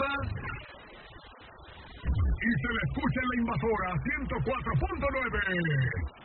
habla y se le escucha en la invasora 104.9.